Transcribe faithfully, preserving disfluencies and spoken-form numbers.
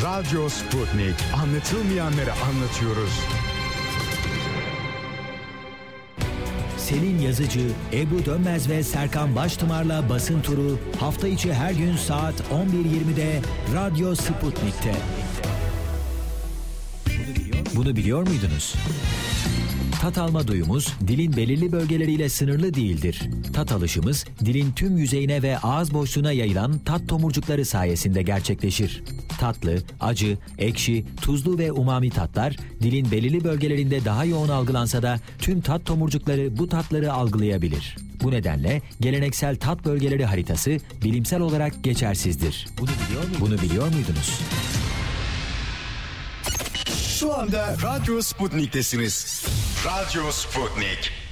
Radyo Sputnik. Anlatılmayanları anlatıyoruz. Selin Yazıcı, Ebru Dönmez ve Serkan Baştımar'la basın turu hafta içi her gün saat on bir yirmide Radyo Sputnik'te. Bunu biliyor muydunuz? Tat alma duyumuz dilin belirli bölgeleriyle sınırlı değildir. Tat alışımız dilin tüm yüzeyine ve ağız boşluğuna yayılan tat tomurcukları sayesinde gerçekleşir. Tatlı, acı, ekşi, tuzlu ve umami tatlar dilin belirli bölgelerinde daha yoğun algılansa da tüm tat tomurcukları bu tatları algılayabilir. Bu nedenle geleneksel tat bölgeleri haritası bilimsel olarak geçersizdir. Bunu biliyor muydunuz? Bunu biliyor muydunuz? Şu anda Radyo Sputnik'tesiniz. Radyo Sputnik.